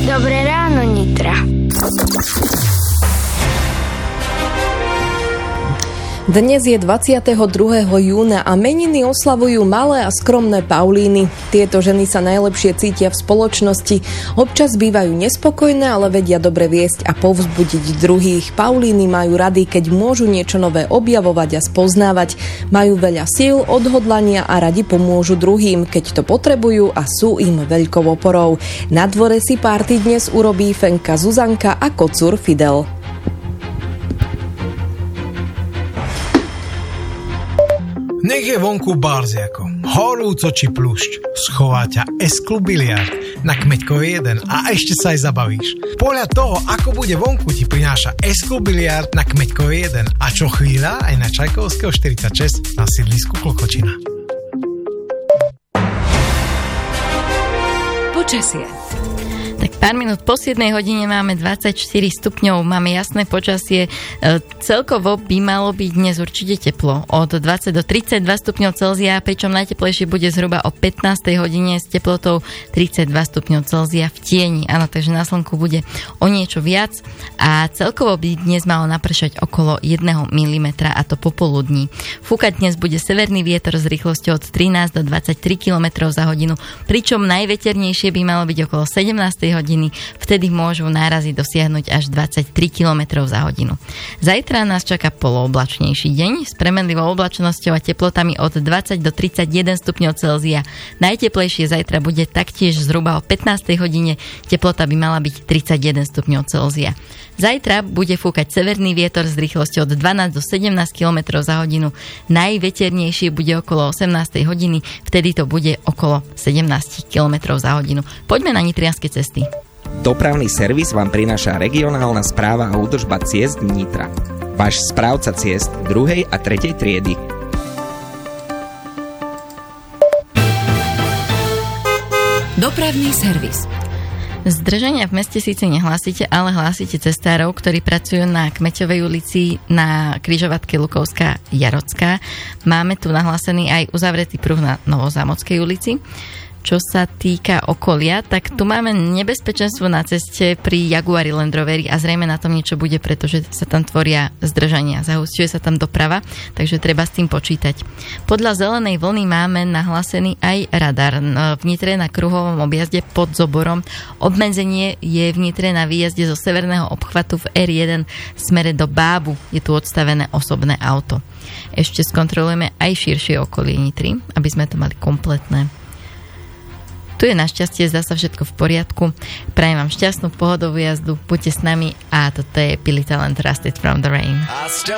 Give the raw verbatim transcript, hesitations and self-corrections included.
Dobré ráno, Nitra. Dnes je dvadsiateho druhého júna a meniny oslavujú malé a skromné Paulíny. Tieto ženy sa najlepšie cítia v spoločnosti. Občas bývajú nespokojné, ale vedia dobre viesť a povzbudiť druhých. Paulíny majú rady, keď môžu niečo nové objavovať a spoznávať. Majú veľa síl, odhodlania a radi pomôžu druhým, keď to potrebujú a sú im veľkou oporou. Na dvore si párty dnes urobí Fenka Zuzanka a kocúr Fidel. Nech je vonku barziako, horúco či plušť, schová ťa S-klub biliard na Kmeďko jeden a ešte sa aj zabavíš. Podľa toho, ako bude vonku, ti prináša S-klub biliard na Kmeďko jeden a čo chvíľa aj na Čajkovského štyridsaťšesť na sídlisku Klokočina. Počasie. Tak pár minút po siedmej hodine máme dvadsaťštyri stupňov, máme jasné počasie. E, celkovo by malo byť dnes určite teplo. Od dvadsať do tridsaťdva stupňov Celzia, pričom najteplejšie bude zhruba o pätnástej hodine s teplotou tridsaťdva stupňov Celzia v tieni. Áno, takže na slnku bude o niečo viac a celkovo by dnes malo napršať okolo jedného milimetra, a to popoludní. Fúkať dnes bude severný vietor s rýchlosťou od trinásť do dvadsaťtri kilometrov za hodinu, pričom najveternejšie by malo byť okolo sedemnástej hodiny, vtedy môžu nárazy dosiahnuť až dvadsaťtri kilometrov za hodinu. Zajtra nás čaká polooblačnejší deň s premenlivou oblačnosťou a teplotami od dvadsať do tridsaťjeden stupňov Celzia. Najteplejšie zajtra bude taktiež zhruba o pätnástej hodine, teplota by mala byť tridsaťjeden stupňov Celzia. Zajtra bude fúkať severný vietor s rýchlosťou od dvanásť do sedemnásť kilometrov za hodinu. Najveternejšie bude okolo osemnástej hodiny, vtedy to bude okolo sedemnásť kilometrov za hodinu. Poďme na nitrianske cesty. Dopravný servis vám prináša regionálna správa a údržba ciest Nitra. Váš správca ciest druhej a tretej triedy. Dopravný servis. Zdržania v meste síce nehlásite, ale hlásite cestárov, ktorí pracujú na Kmeťovej ulici na križovatke Lukovská Jarocká. Máme tu nahlásený aj uzavretý pruh na Novozámodskej ulici. Čo sa týka okolia, tak tu máme nebezpečenstvo na ceste pri Jaguari Land Roveri a zrejme na tom niečo bude, pretože sa tam tvoria zdržania. Zahusťuje sa tam doprava, takže treba s tým počítať. Podľa zelenej vlny máme nahlásený aj radar v Nitre na kruhovom objazde pod Zoborom. Obmedzenie je v Nitre na výjazde zo severného obchvatu v er jeden smere do Bábu. Je tu odstavené osobné auto. Ešte skontrolujeme aj širšie okolie Nitry, aby sme to mali kompletné. Tu je našťastie zasa všetko v poriadku. Prajem vám šťastnú pohodovú jazdu, buďte s nami a toto je Billy Talent Rusted from the Rain.